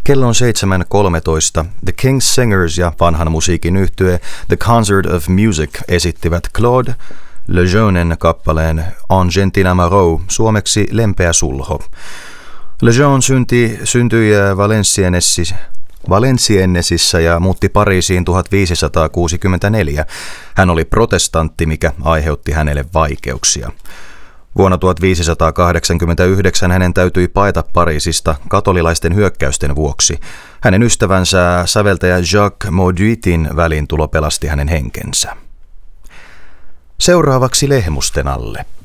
Kello on 7.13. The King's Singers ja vanhan musiikin yhtye The Concert of Music esittivät Claude Legenen kappaleen Argentina Marot, suomeksi Lempeä sulho. Lejeune syntyi Valenciennesissa ja muutti Pariisiin 1564. Hän oli protestantti, mikä aiheutti hänelle vaikeuksia. Vuonna 1589 hänen täytyi paeta Pariisista katolilaisten hyökkäysten vuoksi. Hänen ystävänsä säveltäjä Jacques Mauduitin väliintulo pelasti hänen henkensä. Seuraavaksi Lehmusten alle.